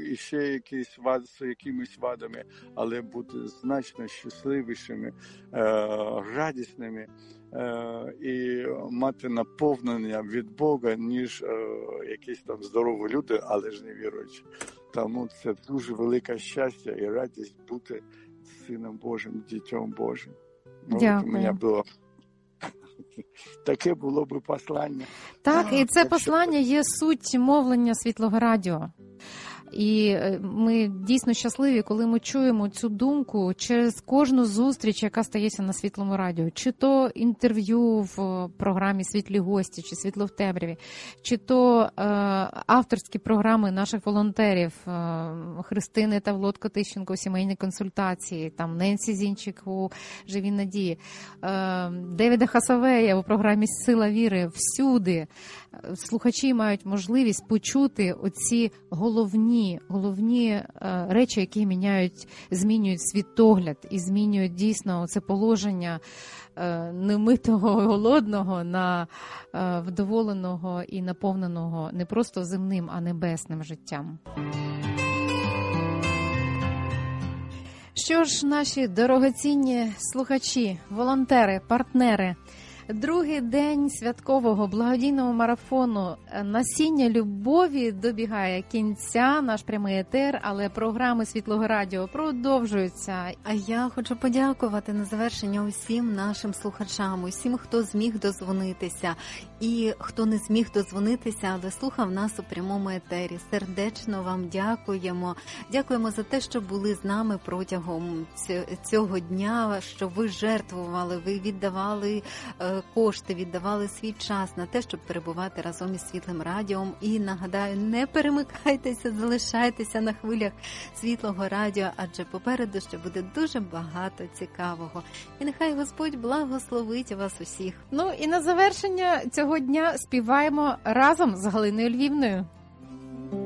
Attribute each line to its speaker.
Speaker 1: і ще якісь з якимись вадами, але бути значно щасливішими, радісними і мати наповнення від Бога, ніж якісь там здорові люди, але ж не віруючі. Тому це дуже велике щастя і радість бути Сином Божим, Дітям Божим.
Speaker 2: Дякую.
Speaker 1: У мене було таке було би послання.
Speaker 2: Так, і це послання є суть мовлення Світлого Радіо. І ми дійсно щасливі, коли ми чуємо цю думку через кожну зустріч, яка стається на Світлому Радіо. Чи то інтерв'ю в програмі «Світлі гості», чи «Світло в темряві», чи то авторські програми наших волонтерів Христини та Володка Тищенко у «Сімейній консультації», там Ненсі Зінчик у «Живій надії», Девіда Хасавея у програмі «Сила віри». Всюди слухачі мають можливість почути оці головні речі, які змінюють світогляд і змінюють дійсно це положення немитого, голодного на вдоволеного і наповненого не просто земним, а небесним життям. Що ж, наші дорогоцінні слухачі, волонтери, партнери, другий день святкового благодійного марафону «Насіння любові» добігає кінця, наш прямий етер, але програми Світлого Радіо продовжуються.
Speaker 3: А я хочу подякувати на завершення усім нашим слухачам, усім, хто зміг дозвонитися і хто не зміг дозвонитися, але слухав нас у прямому етері. Сердечно вам дякуємо. Дякуємо за те, що були з нами протягом цього дня, що ви жертвували, ви віддавали кошти, віддавали свій час на те, щоб перебувати разом із Світлим Радіом. І нагадаю, не перемикайтеся, залишайтеся на хвилях Світлого Радіо, адже попереду ще буде дуже багато цікавого. І нехай Господь благословить вас усіх.
Speaker 2: Ну і на завершення цього дня співаємо разом з Галиною Львівною.